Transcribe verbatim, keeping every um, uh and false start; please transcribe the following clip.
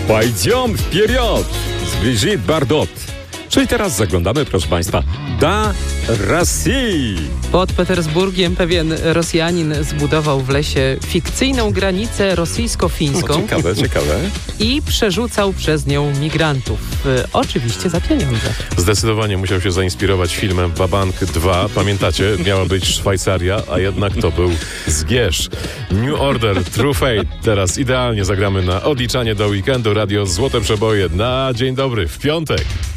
Pойдем вперед z Brigitte Bardot. Czyli teraz zaglądamy, proszę Państwa, do Rosji. Pod Petersburgiem pewien Rosjanin zbudował w lesie fikcyjną granicę rosyjsko-fińską. O, ciekawe, ciekawe. I przerzucał przez nią migrantów. E, oczywiście za pieniądze. Zdecydowanie musiał się zainspirować filmem Babank dwa. Pamiętacie? Miała być Szwajcaria, a jednak to był Zgierz. New Order, True Fate. Teraz idealnie zagramy na odliczanie do weekendu. Radio Złote Przeboje na dzień dobry w piątek.